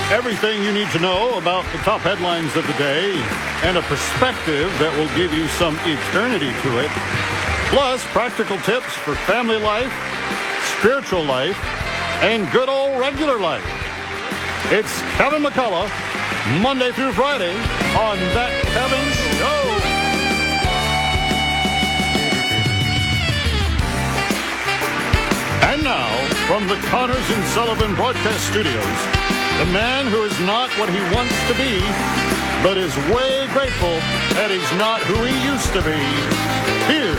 Everything you need to know about the top headlines of the day and a perspective that will give you some eternity to it. Plus, practical tips for family life, spiritual life, and good old regular life. It's Kevin McCullough, Monday through Friday on That Kevin Show. And now, from the Connors and Sullivan Broadcast Studios, the man who is not what he wants to be, but is way grateful that he's not who he used to be. Here's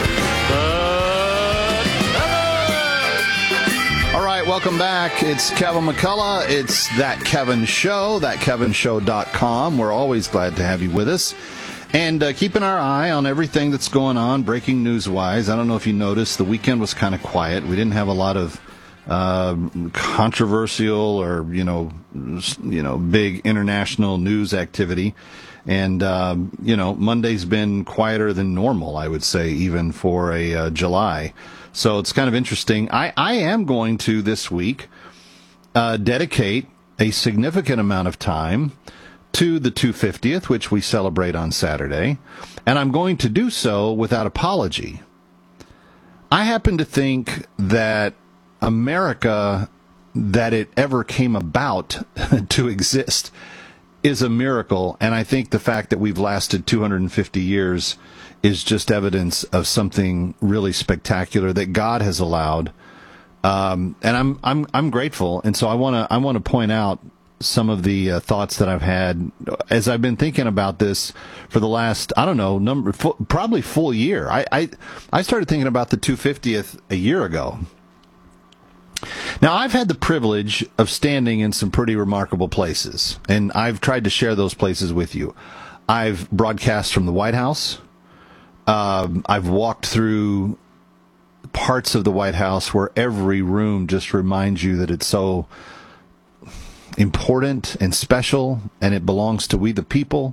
Kevin! All right, welcome back. It's Kevin McCullough. It's That Kevin Show, thatkevinshow.com. We're always glad to have you with us. And keeping our eye on everything that's going on, breaking news-wise. I don't know if you noticed, the weekend was kind of quiet. We didn't have a lot of controversial or big international news activity, and Monday's been quieter than normal, I would say, even for a July. So it's kind of interesting. I am going to this week dedicate a significant amount of time to the 250th, which we celebrate on Saturday, and I'm going to do so without apology. I happen to think that America, that it ever came about to exist, is a miracle, and I think the fact that we've lasted 250 years is just evidence of something really spectacular that God has allowed, and I'm grateful. And so I want to point out some of the thoughts that I've had as I've been thinking about this for the last, probably full year. I started thinking about the 250th a year ago. Now, I've had the privilege of standing in some pretty remarkable places, and I've tried to share those places with you. I've broadcast from the White House. I've walked through parts of the White House where every room just reminds you that it's so important and special, and it belongs to we the people.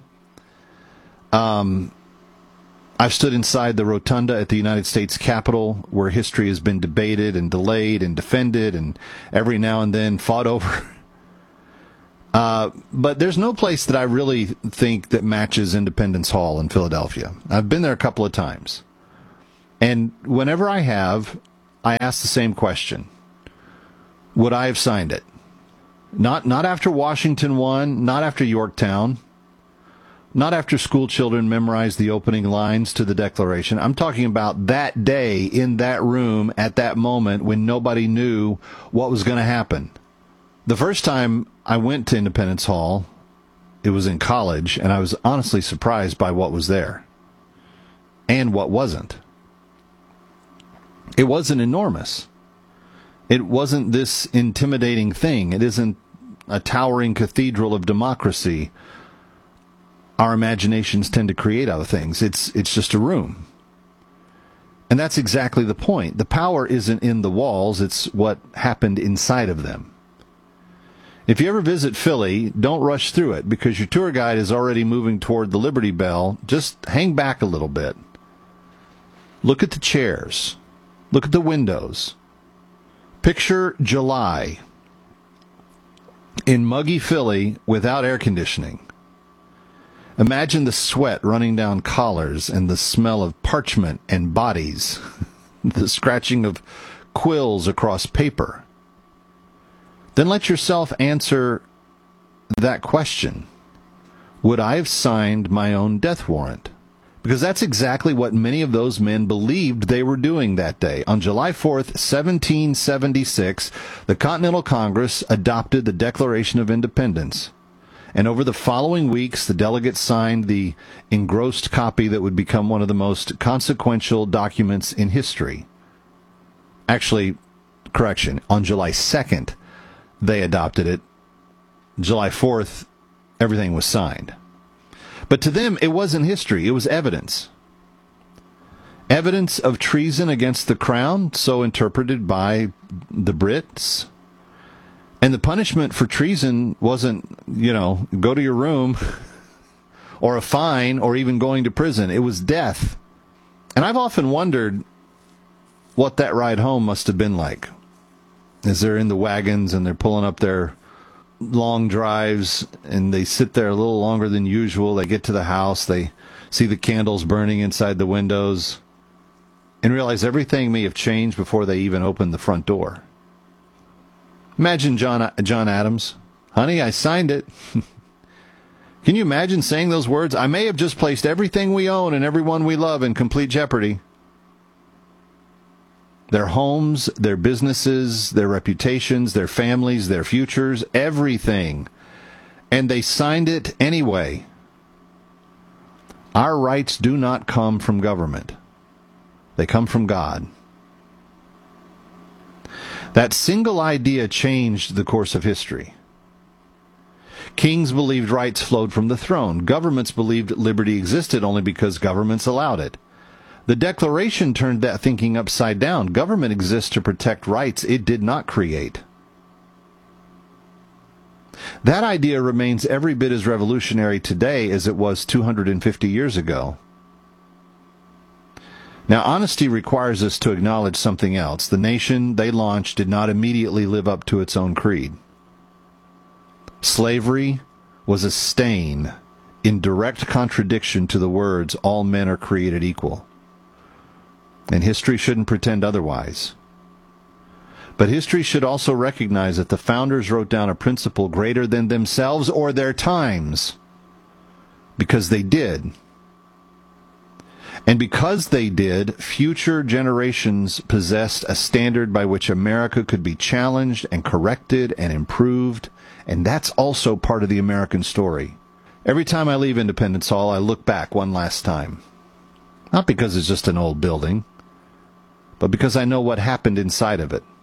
I've stood inside the rotunda at the United States Capitol, where history has been debated and delayed and defended and every now and then fought over. But there's no place that I really think that matches Independence Hall in Philadelphia. I've been there a couple of times. And whenever I have, I ask the same question. Would I have signed it? Not after Washington won, not after Yorktown, not after school children memorized the opening lines to the Declaration. I'm talking about that day in that room at that moment when nobody knew what was going to happen. The first time I went to Independence Hall, it was in college, and I was honestly surprised by what was there and what wasn't. It wasn't enormous. It wasn't this intimidating thing. It isn't a towering cathedral of democracy our imaginations tend to create out of things. It's just a room. And that's exactly the point. The power isn't in the walls, it's what happened inside of them. If you ever visit Philly, don't rush through it, because your tour guide is already moving toward the Liberty Bell. Just hang back a little bit. Look at the chairs. Look at the windows. Picture July in muggy Philly without air conditioning. Imagine the sweat running down collars and the smell of parchment and bodies, the scratching of quills across paper. Then let yourself answer that question. Would I have signed my own death warrant? Because that's exactly what many of those men believed they were doing that day. On July 4th, 1776, the Continental Congress adopted the Declaration of Independence. And over the following weeks, the delegates signed the engrossed copy that would become one of the most consequential documents in history. Actually, correction, on July 2nd, they adopted it. July 4th, everything was signed. But to them, it wasn't history, it was evidence. Evidence of treason against the crown, so interpreted by the Brits. And the punishment for treason wasn't, go to your room or a fine or even going to prison. It was death. And I've often wondered what that ride home must have been like. As they're in the wagons and they're pulling up their long drives, and they sit there a little longer than usual. They get to the house, they see the candles burning inside the windows, and realize everything may have changed before they even open the front door. Imagine John Adams. Honey, I signed it. Can you imagine saying those words? I may have just placed everything we own and everyone we love in complete jeopardy. Their homes, their businesses, their reputations, their families, their futures, everything. And they signed it anyway. Our rights do not come from government. They come from God. That single idea changed the course of history. Kings believed rights flowed from the throne. Governments believed liberty existed only because governments allowed it. The Declaration turned that thinking upside down. Government exists to protect rights it did not create. That idea remains every bit as revolutionary today as it was 250 years ago. Now, honesty requires us to acknowledge something else. The nation they launched did not immediately live up to its own creed. Slavery was a stain in direct contradiction to the words, all men are created equal. And history shouldn't pretend otherwise. But history should also recognize that the founders wrote down a principle greater than themselves or their times. Because they did. And because they did, future generations possessed a standard by which America could be challenged and corrected and improved. And that's also part of the American story. Every time I leave Independence Hall, I look back one last time. Not because it's just an old building, but because I know what happened inside of it.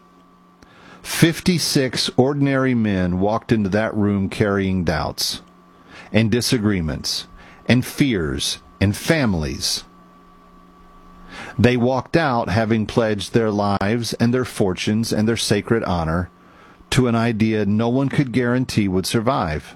56 ordinary men walked into that room carrying doubts and disagreements and fears and families. They walked out having pledged their lives and their fortunes and their sacred honor to an idea no one could guarantee would survive.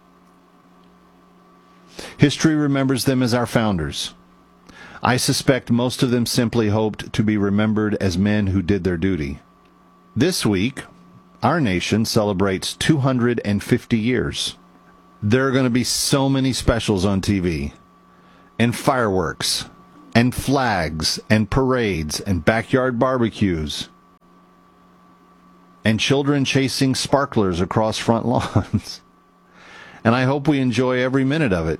History remembers them as our founders. I suspect most of them simply hoped to be remembered as men who did their duty. This week, our nation celebrates 250 years. There are going to be so many specials on TV, and fireworks, and flags, and parades, and backyard barbecues, and children chasing sparklers across front lawns. And I hope we enjoy every minute of it.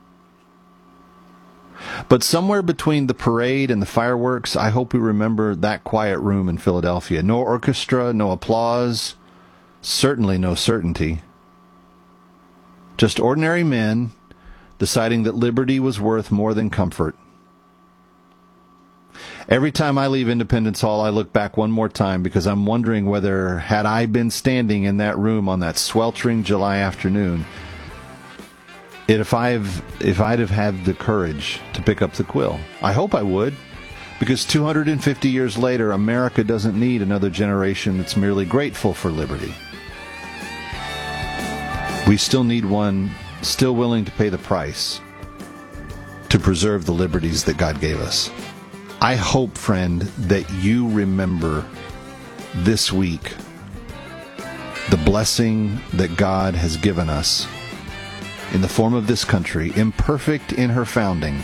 But somewhere between the parade and the fireworks, I hope we remember that quiet room in Philadelphia. No orchestra, no applause, certainly no certainty. Just ordinary men deciding that liberty was worth more than comfort. Every time I leave Independence Hall, I look back one more time because I'm wondering whether, had I been standing in that room on that sweltering July afternoon, if I'd have had the courage to pick up the quill. I hope I would, because 250 years later, America doesn't need another generation that's merely grateful for liberty. We still need one still willing to pay the price to preserve the liberties that God gave us. I hope, friend, that you remember this week the blessing that God has given us in the form of this country, imperfect in her founding,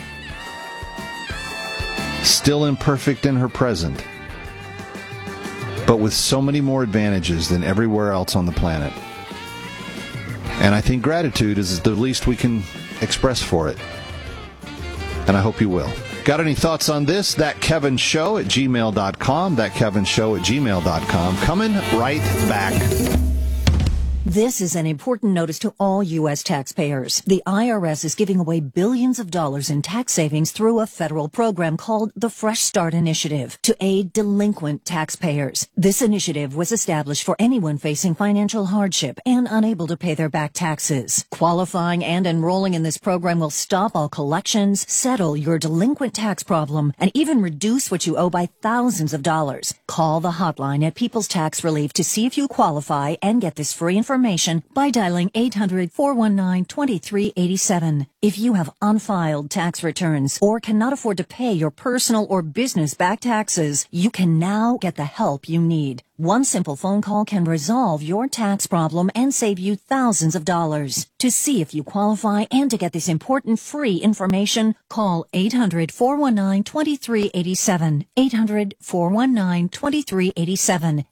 still imperfect in her present, but with so many more advantages than everywhere else on the planet. And I think gratitude is the least we can express for it. And I hope you will. Got any thoughts on this? ThatKevinShow@gmail.com. ThatKevinShow@gmail.com. Coming right back. This is an important notice to all U.S. taxpayers. The IRS is giving away billions of dollars in tax savings through a federal program called the Fresh Start Initiative to aid delinquent taxpayers. This initiative was established for anyone facing financial hardship and unable to pay their back taxes. Qualifying and enrolling in this program will stop all collections, settle your delinquent tax problem, and even reduce what you owe by thousands of dollars. Call the hotline at People's Tax Relief to see if you qualify and get this free information by dialing 800-419-2387. If you have unfiled tax returns or cannot afford to pay your personal or business back taxes, you can now get the help you need. One simple phone call can resolve your tax problem and save you thousands of dollars. To see if you qualify and to get this important free information, call 800-419-2387. 800-419-2387.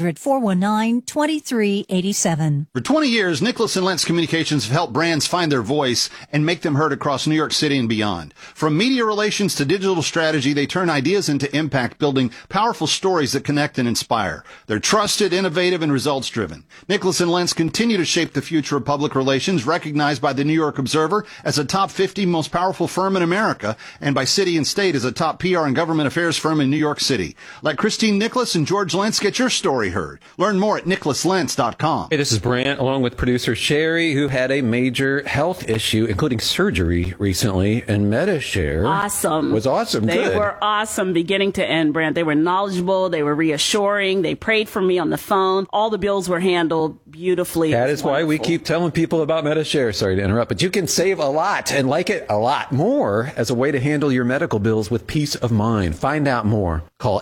800-419-2387. For 20 years, Nicholas & Lentz Communications have helped brands find their voice and make them heard across New York City and beyond. From media relations to digital strategy, they turn ideas into impact, building powerful stories that connect and inspire. They're trusted, innovative, and results-driven. Nicholas & Lentz continue to shape the future of public relations, recognized by the New York Observer as a top 50 most powerful firm in America, and by City and State as a top PR and government affairs firm in New York City. Let Christine Nicholas and George Lentz get your story heard. Learn more at nicholaslentz.com. Hey, this is Brant, along with producer Sherry, who had a major health issue, including surgery recently, and MediShare was awesome. They were awesome beginning to end, Brant. They were knowledgeable. They were reassuring. They prayed for me on the phone. All the bills were handled beautifully. That is why we keep telling people about MediShare. Sorry to interrupt, but you can save a lot and like it a lot more as a way to handle your medical bills with peace of mind. Find out more. Call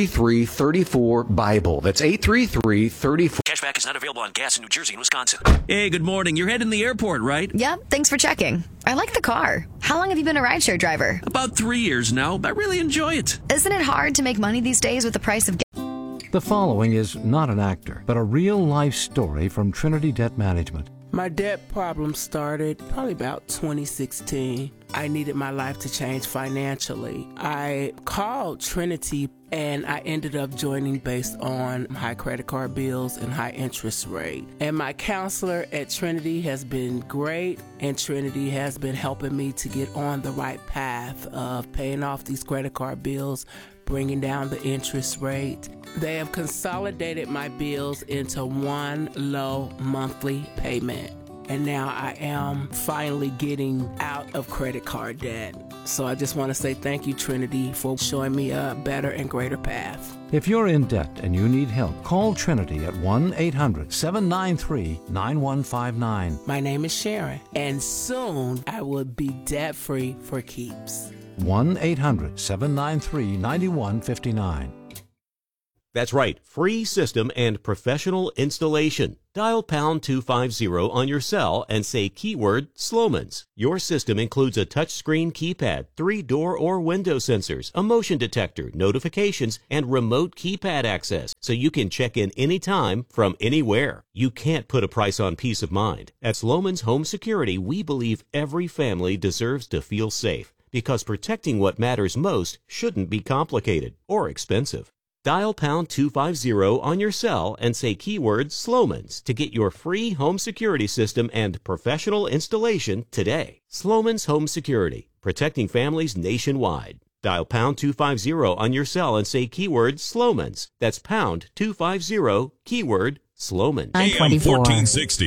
833-34-BIBLE. That's 833-34. Cashback is not available on gas in New Jersey and Wisconsin. Hey, good morning. You're heading to the airport, right? Yep, thanks for checking. I like the car. How long have you been a rideshare driver? About 3 years now. I really enjoy it. Isn't it hard to make money these days with the price of gas? The following is not an actor, but a real-life story from Trinity Debt Management. My debt problem started probably about 2016. I needed my life to change financially. I called Trinity and I ended up joining based on high credit card bills and high interest rate. And my counselor at Trinity has been great, and Trinity has been helping me to get on the right path of paying off these credit card bills, bringing down the interest rate. They have consolidated my bills into one low monthly payment. And now I am finally getting out of credit card debt. So I just want to say thank you, Trinity, for showing me a better and greater path. If you're in debt and you need help, call Trinity at 1-800-793-9159. My name is Sharon, and soon I will be debt-free for keeps. 1-800-793-9159. That's right, free system and professional installation. Dial pound 250 on your cell and say keyword Sloman's. Your system includes a touchscreen keypad, 3-door or window sensors, a motion detector, notifications, and remote keypad access, so you can check in anytime from anywhere. You can't put a price on peace of mind. At Sloman's Home Security, we believe every family deserves to feel safe, because protecting what matters most shouldn't be complicated or expensive. Dial pound 250 on your cell and say keyword Sloman's to get your free home security system and professional installation today. Sloman's Home Security, protecting families nationwide. Dial pound 250 on your cell and say keyword Sloman's. That's pound 250, keyword Sloman's. AM 1460.